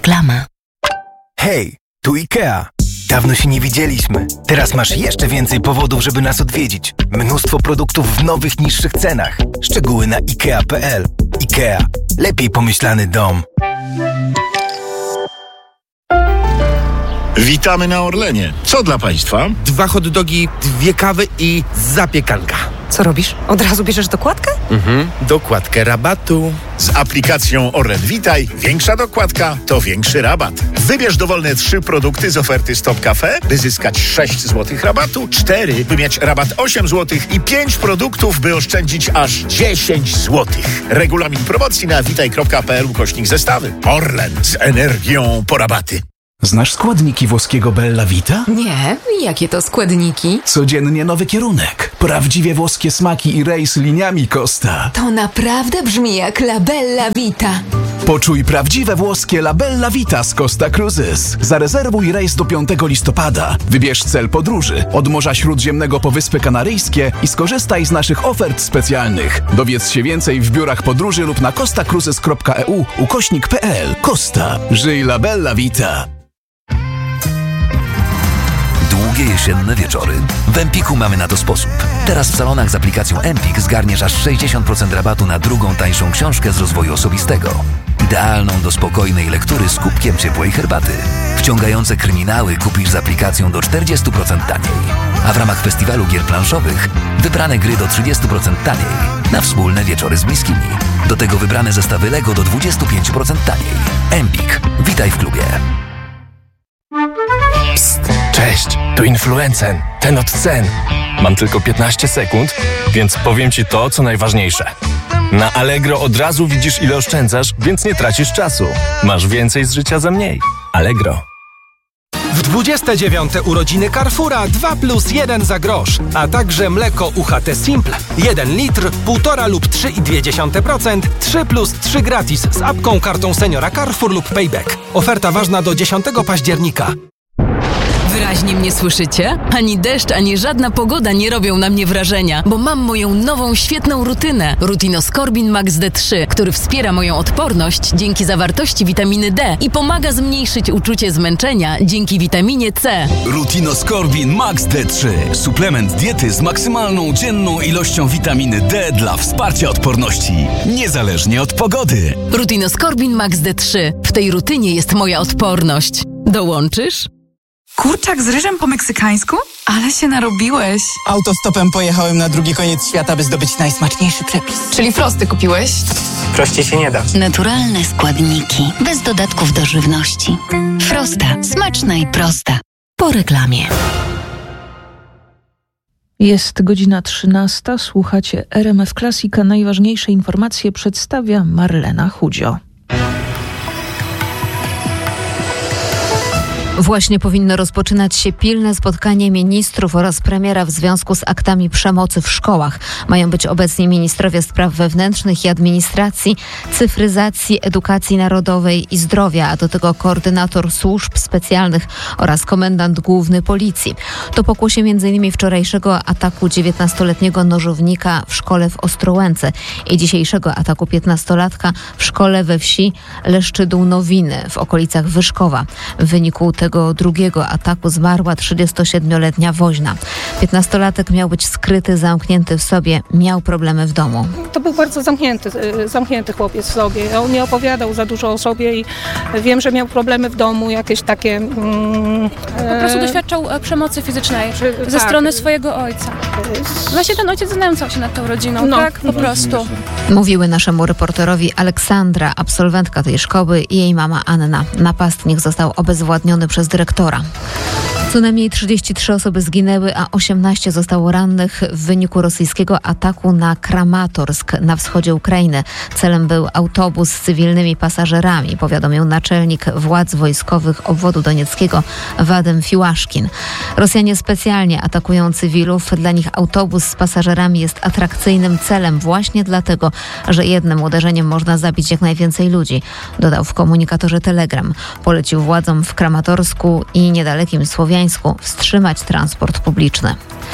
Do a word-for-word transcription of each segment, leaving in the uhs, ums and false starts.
Reklama. Hej, tu IKEA. Dawno się nie widzieliśmy. Teraz masz jeszcze więcej powodów, żeby nas odwiedzić. Mnóstwo produktów w nowych, niższych cenach. Szczegóły na ikea kropka pe el. IKEA. Lepiej pomyślany dom. Witamy na Orlenie. Co dla Państwa? Dwa hot dogi, dwie kawy i zapiekanka. Co robisz? Od razu bierzesz dokładkę? Mhm, dokładkę rabatu. Z aplikacją Orlen Witaj większa dokładka to większy rabat. Wybierz dowolne trzy produkty z oferty Stop Cafe, by zyskać sześć złotych rabatu, cztery, by mieć rabat osiem złotych i pięć produktów, by oszczędzić aż dziesięć złotych. Regulamin promocji na witaj kropka pe el ukośnik zestawy. Orlen z energią po rabaty. Znasz składniki włoskiego Bella Vita? Nie, jakie to składniki? Codziennie nowy kierunek. Prawdziwie włoskie smaki i rejs liniami Costa. To naprawdę brzmi jak La Bella Vita. Poczuj prawdziwe włoskie La Bella Vita z Costa Cruises. Zarezerwuj rejs do piątego listopada. Wybierz cel podróży od Morza Śródziemnego po Wyspy Kanaryjskie i skorzystaj z naszych ofert specjalnych. Dowiedz się więcej w biurach podróży lub na costa cruises kropka e u ukośnik pe el. Costa. Żyj La Bella Vita. Długie jesienne wieczory. W Empiku mamy na to sposób. Teraz w salonach z aplikacją Empik zgarniesz aż sześćdziesiąt procent rabatu na drugą tańszą książkę z rozwoju osobistego. Idealną do spokojnej lektury z kubkiem ciepłej herbaty. Wciągające kryminały kupisz z aplikacją do czterdzieści procent taniej. A w ramach festiwalu gier planszowych wybrane gry do trzydzieści procent taniej. Na wspólne wieczory z bliskimi. Do tego wybrane zestawy Lego do dwadzieścia pięć procent taniej. Empik. Witaj w klubie. Psst, cześć, tu Influencen, ten od cen. Mam tylko piętnaście sekund, więc powiem Ci to, co najważniejsze. Na Allegro od razu widzisz, ile oszczędzasz, więc nie tracisz czasu. Masz więcej z życia za mniej. Allegro. W dwudzieste dziewiąte urodziny Carrefoura dwa plus jeden za grosz, a także mleko U H T Simple jeden litr, półtora lub trzy i dwie dziesiąte procent, trzy plus trzy gratis z apką, kartą seniora Carrefour lub Payback. Oferta ważna do dziesiątego października. Wyraźnie mnie słyszycie? Ani deszcz, ani żadna pogoda nie robią na mnie wrażenia, bo mam moją nową, świetną rutynę. Rutinoskorbin Max D trzy, który wspiera moją odporność dzięki zawartości witaminy D i pomaga zmniejszyć uczucie zmęczenia dzięki witaminie C. Rutinoskorbin Max D trzy. Suplement diety z maksymalną dzienną ilością witaminy D dla wsparcia odporności, niezależnie od pogody. Rutinoskorbin Max D trzy. W tej rutynie jest moja odporność. Dołączysz? Kurczak z ryżem po meksykańsku? Ale się narobiłeś. Autostopem pojechałem na drugi koniec świata, by zdobyć najsmaczniejszy przepis. Czyli frosty kupiłeś? Prościej się nie da. Naturalne składniki, bez dodatków do żywności. Frosta. Smaczna i prosta. Po reklamie. Jest godzina trzynasta. Słuchacie R M F Classic. Najważniejsze informacje przedstawia Marlena Chudzio. Właśnie powinno rozpoczynać się pilne spotkanie ministrów oraz premiera w związku z aktami przemocy w szkołach. Mają być obecni ministrowie spraw wewnętrznych i administracji, cyfryzacji, edukacji narodowej i zdrowia, a do tego koordynator służb specjalnych oraz komendant główny policji. To pokłosie między innymi wczorajszego ataku dziewiętnastoletniego nożownika w szkole w Ostrołęce i dzisiejszego ataku piętnastolatka w szkole we wsi Leszczydół-Nowiny w okolicach Wyszkowa. W wyniku tego drugiego ataku zmarła trzydziestosiedmioletnia woźna. Piętnastolatek miał być skryty, zamknięty w sobie, miał problemy w domu. To był bardzo zamknięty, zamknięty chłopiec w sobie. On nie opowiadał za dużo o sobie i wiem, że miał problemy w domu, jakieś takie... Mm, po prostu doświadczał przemocy fizycznej czy, ze tak. strony swojego ojca. Właśnie ten ojciec znęcał się nad tą rodziną, no, tak? Po prostu. Mówiły naszemu reporterowi Aleksandra, absolwentka tej szkoły i jej mama Anna. Napastnik został obezwładniony przez dyrektora. Co najmniej trzydzieści trzy osoby zginęły, a osiemnaście zostało rannych w wyniku rosyjskiego ataku na Kramatorsk na wschodzie Ukrainy. Celem był autobus z cywilnymi pasażerami, powiadomił naczelnik władz wojskowych obwodu donieckiego Wadym Fiłaszkin. Rosjanie specjalnie atakują cywilów. Dla nich autobus z pasażerami jest atrakcyjnym celem właśnie dlatego, że jednym uderzeniem można zabić jak najwięcej ludzi, dodał w komunikatorze Telegram. Polecił władzom w Kramatorsku i niedalekim Słowiańsku wstrzymać transport publiczny.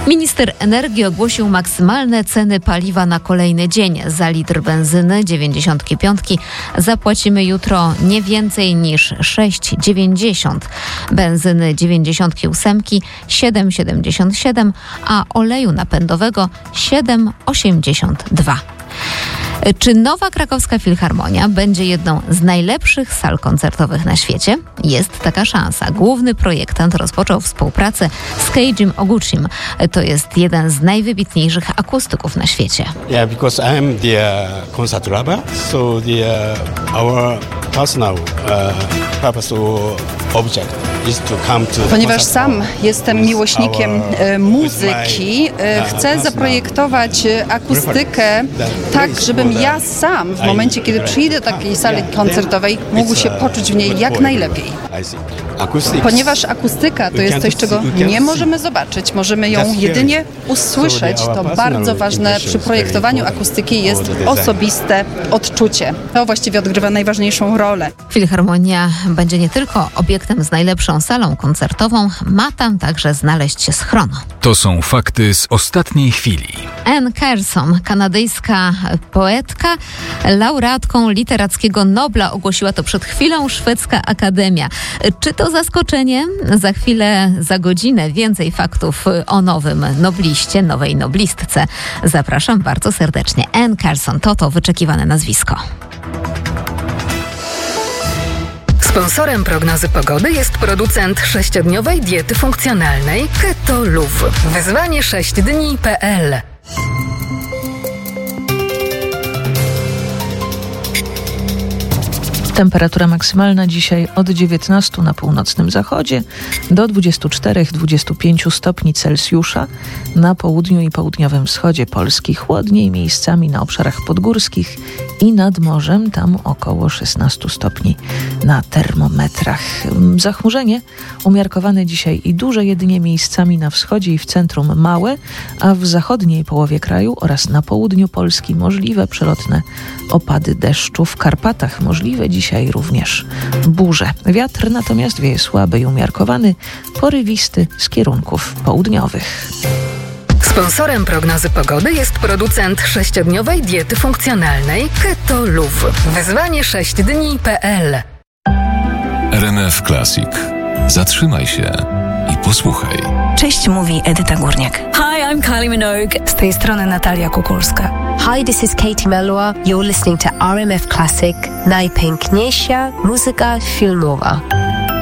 Minister energii ogłosił maksymalne ceny paliwa na kolejny dzień. Za litr benzyny dziewięćdziesiątki piątki zapłacimy jutro nie więcej niż sześć dziewięćdziesiąt. Benzyny dziewięćdziesiątki ósemki siedem siedemdziesiąt siedem, a oleju napędowego siedem osiemdziesiąt dwa. Czy nowa krakowska Filharmonia będzie jedną z najlepszych sal koncertowych na świecie? Jest taka szansa. Główny projektant rozpoczął współpracę z Keijim Oguchim. To jest jeden z najwybitniejszych akustyków na świecie. Yeah, because I am the uh, concert lover, so the uh, our personal uh, purpose object is to come to. Ponieważ sam jestem miłośnikiem e, muzyki, e, chcę zaprojektować akustykę tak, żebym ja sam w momencie, kiedy przyjdę do takiej sali koncertowej, mógł się poczuć w niej jak najlepiej. Ponieważ akustyka to jest coś, czego nie możemy zobaczyć, możemy ją jedynie usłyszeć. To bardzo ważne przy projektowaniu akustyki jest osobiste odczucie. To właściwie odgrywa najważniejszą rolę. Filharmonia będzie nie tylko obiektem z najlepszą salą koncertową, ma tam także znaleźć się schron. To są fakty z ostatniej chwili. Anne Carson, kanadyjska poetka, laureatką literackiego Nobla, ogłosiła to przed chwilą szwedzka akademia. Czy to zaskoczenie? Za chwilę, za godzinę więcej faktów o nowym nobliście, nowej noblistce. Zapraszam bardzo serdecznie. Anne Carson, to to wyczekiwane nazwisko. Sponsorem prognozy pogody jest producent sześciodniowej diety funkcjonalnej Keto Luv. Wyzwanie sześć dni kropka pe el. Temperatura maksymalna dzisiaj od dziewiętnastu na północnym zachodzie do dwudziestu czterech do dwudziestu pięciu stopni Celsjusza. Na południu i południowym wschodzie Polski chłodniej, miejscami na obszarach podgórskich i nad morzem, tam około szesnastu stopni na termometrach. Zachmurzenie umiarkowane dzisiaj i duże, jedynie miejscami na wschodzie i w centrum małe, a w zachodniej połowie kraju oraz na południu Polski możliwe przelotne opady deszczu. W Karpatach możliwe dzisiaj również burze. Wiatr natomiast wieje słaby i umiarkowany, porywisty z kierunków południowych. Sponsorem prognozy pogody jest producent sześciodniowej diety funkcjonalnej Keto Luv. Wyzwanie sześć dni kropka pe el. R M F Classic. Zatrzymaj się i posłuchaj. Cześć, mówi Edyta Górniak. Hi, I'm Kylie Minogue. Z tej strony Natalia Kukulska. Hi, this is Katie Melua. You're listening to R M F Classic. Najpiękniejsza muzyka filmowa.